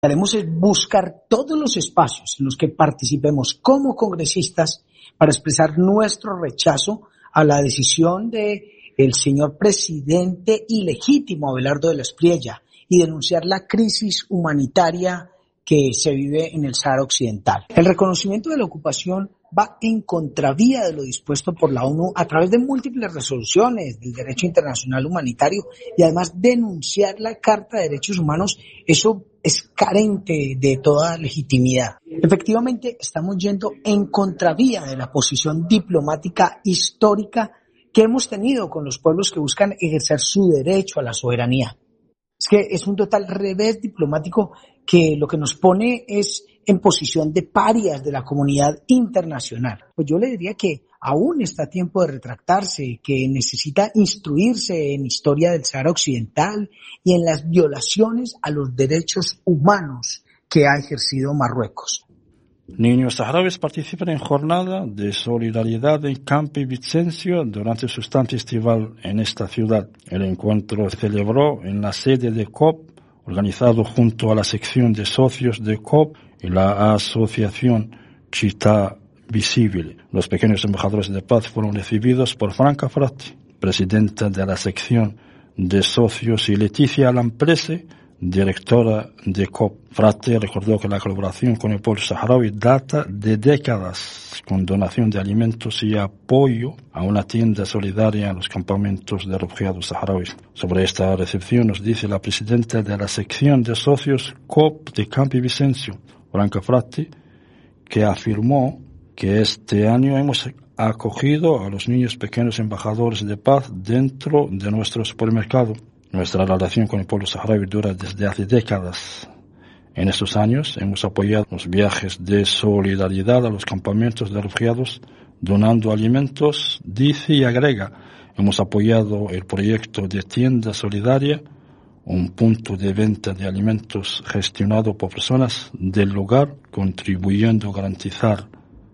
Haremos es buscar todos los espacios en los que participemos como congresistas para expresar nuestro rechazo a la decisión de el señor presidente ilegítimo Abelardo de la Espriella y denunciar la crisis humanitaria que se vive en el Sáhara Occidental. El reconocimiento de la ocupación va en contravía de lo dispuesto por la ONU a través de múltiples resoluciones del derecho internacional humanitario y además denunciar la Carta de Derechos Humanos, eso es carente de toda legitimidad. Efectivamente, estamos yendo en contravía de la posición diplomática histórica que hemos tenido con los pueblos que buscan ejercer su derecho a la soberanía. Es que es un total revés diplomático que lo que nos pone es en posición de parias de la comunidad internacional. Pues yo le diría que aún está a tiempo de retractarse, que necesita instruirse en historia del Sáhara Occidental y en las violaciones a los derechos humanos que ha ejercido Marruecos. Niños saharauis participan en jornada de solidaridad en Campi Vicencio durante su estancia estival en esta ciudad. El encuentro se celebró en la sede de COP, organizado junto a la sección de socios de COP y la asociación Città Visibili. Los pequeños embajadores de paz fueron recibidos por Franca Fratti, presidenta de la sección de socios, y Leticia Lamprese, directora de COP. Fratti recordó que la colaboración con el pueblo saharaui data de décadas, con donación de alimentos y apoyo a una tienda solidaria en los campamentos de refugiados saharauis. Sobre esta recepción nos dice la presidenta de la sección de socios COP de Campi Vicencio, Franca Fratti, que afirmó que este año hemos acogido a los niños pequeños embajadores de paz dentro de nuestro supermercado. Nuestra relación con el pueblo saharaui dura desde hace décadas. En estos años hemos apoyado los viajes de solidaridad a los campamentos de refugiados, donando alimentos, dice y agrega. Hemos apoyado el proyecto de tienda solidaria, un punto de venta de alimentos gestionado por personas del lugar, contribuyendo a garantizar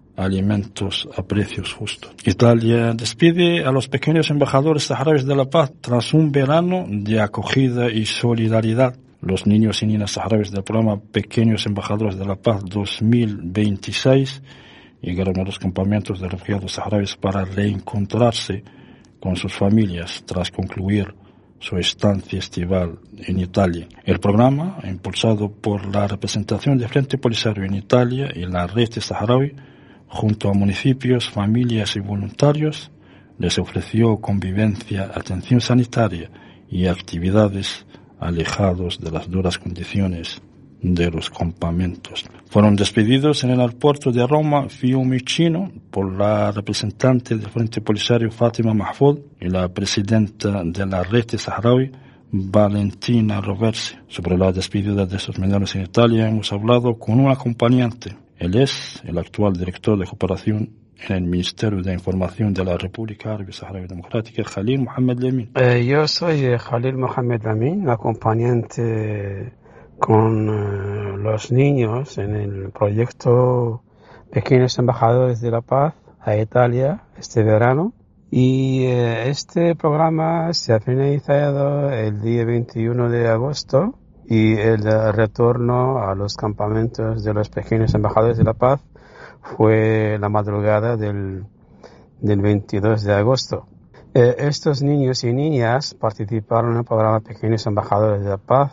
alimentos a precios justos. Italia despide a los pequeños embajadores saharauis de la paz tras un verano de acogida y solidaridad. Los niños y niñas saharauis del programa Pequeños Embajadores de la Paz 2026 llegaron a los campamentos de refugiados saharauis para reencontrarse con sus familias tras concluir su estancia estival en Italia. El programa, impulsado por la representación del Frente Polisario en Italia y la Red Saharaui, junto a municipios, familias y voluntarios, les ofreció convivencia, atención sanitaria y actividades alejados de las duras condiciones de los campamentos. Fueron despedidos en el aeropuerto de Roma Fiumicino por la representante del Frente Polisario Fátima Mahfoud y la presidenta de la Red Saharaui Valentina Roversi. Sobre la despedida de estos menores en Italia hemos hablado con un acompañante. Él es el actual director de cooperación en el Ministerio de Información de la República Árabe Saharaui Democrática, Khalil Mohamed Lamin. Yo soy Khalil Mohamed Lamin, acompañante con los niños en el proyecto Pequeños Embajadores de la Paz a Italia este verano. Y este programa se ha finalizado el día 21 de agosto. Y el retorno a los campamentos de los pequeños embajadores de la paz fue la madrugada del 22 de agosto. Estos niños y niñas participaron en el programa Pequeños Embajadores de la Paz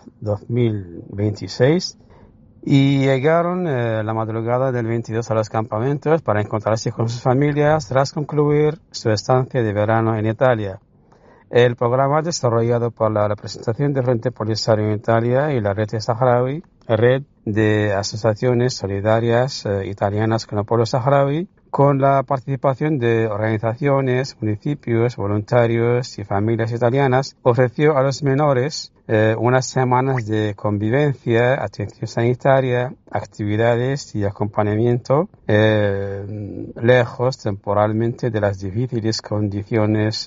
2026 y llegaron la madrugada del 22 a los campamentos para encontrarse con sus familias tras concluir su estancia de verano en Italia. El programa desarrollado por la representación del Frente Polisario en Italia y la Red Saharaui, red de asociaciones solidarias italianas con el pueblo saharaui, con la participación de organizaciones, municipios, voluntarios y familias italianas, ofreció a los menores unas semanas de convivencia, atención sanitaria, actividades y acompañamiento lejos temporalmente de las difíciles condiciones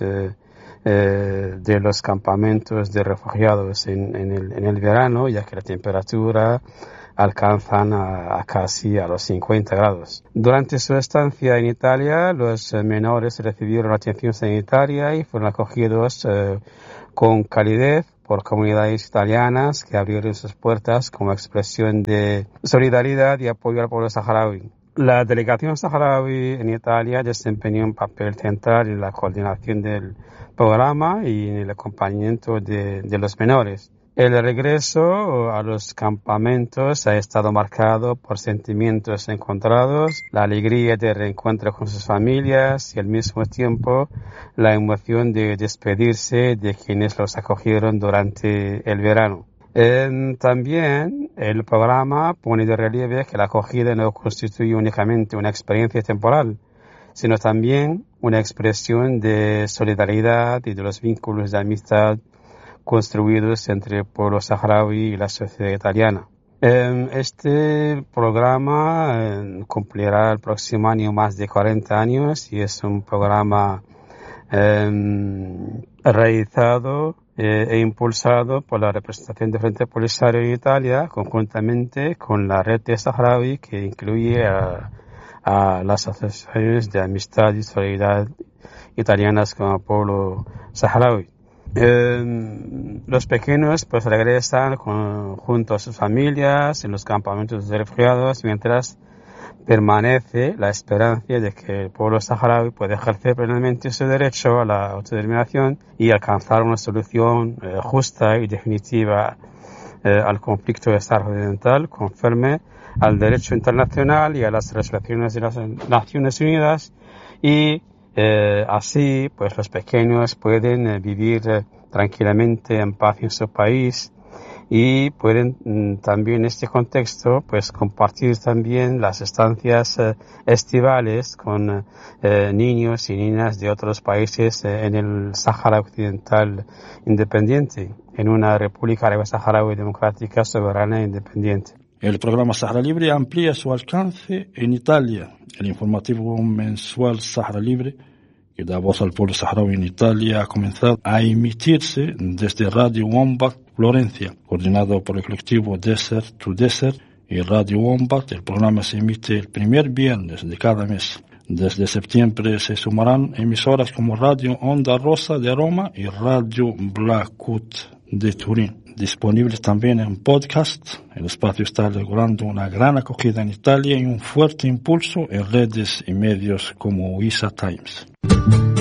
de los campamentos de refugiados en el verano, ya que la temperatura alcanzan a casi a los 50 grados. Durante su estancia en Italia, los menores recibieron atención sanitaria y fueron acogidos con calidez por comunidades italianas que abrieron sus puertas como expresión de solidaridad y apoyo al pueblo saharaui. La delegación saharaui en Italia desempeñó un papel central en la coordinación del programa y en el acompañamiento de los menores. El regreso a los campamentos ha estado marcado por sentimientos encontrados, la alegría de reencuentro con sus familias y al mismo tiempo la emoción de despedirse de quienes los acogieron durante el verano. También el programa pone de relieve que la acogida no constituye únicamente una experiencia temporal, sino también una expresión de solidaridad y de los vínculos de amistad construidos entre el pueblo saharaui y la sociedad italiana. Este programa cumplirá el próximo año más de 40 años y es un programa realizado e impulsado por la representación de Frente Polisario en Italia, conjuntamente con la red de Saharaui, que incluye a las asociaciones de amistad y solidaridad italianas con el pueblo saharaui. Los pequeños pues regresan junto a sus familias en los campamentos de refugiados, mientras permanece la esperanza de que el pueblo saharaui pueda ejercer plenamente su derecho a la autodeterminación y alcanzar una solución justa y definitiva al conflicto de Sahara Occidental, conforme al derecho internacional y a las resoluciones de las Naciones Unidas, y así pues los pequeños pueden vivir tranquilamente en paz en su país y pueden también en este contexto pues compartir también las estancias estivales con niños y niñas de otros países en el Sáhara Occidental independiente, en una República Árabe Saharaui democrática, soberana e independiente. El programa Sahara Libre amplía su alcance en Italia. El informativo mensual Sahara Libre, que da voz al pueblo saharaui en Italia, ha comenzado a emitirse desde Radio Wombat Florencia, coordinado por el colectivo Desert to Desert y Radio Wombat. El programa se emite el primer viernes de cada mes. Desde septiembre se sumarán emisoras como Radio Onda Rosa de Roma y Radio Blackwood de Turín. Disponibles también en podcast. El espacio está logrando una gran acogida en Italia y un fuerte impulso en redes y medios como Isa Times.